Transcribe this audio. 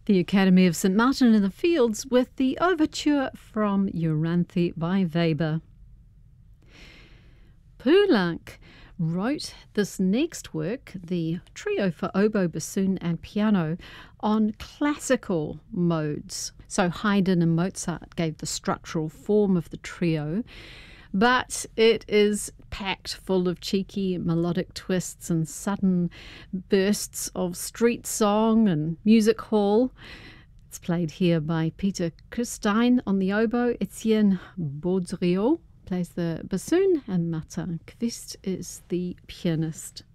The Academy of St Martin in the Fields with the overture from Euryanthe by Weber. Poulenc wrote this next work, the trio for oboe, bassoon and piano, on classical modes. So Haydn and Mozart gave the structural form of the trio, but it is packed full of cheeky melodic twists and sudden bursts of street song and music hall. It's played here by Peter Christine on the oboe, Etienne Baudriot plays the bassoon, and Martin Quist is the pianist.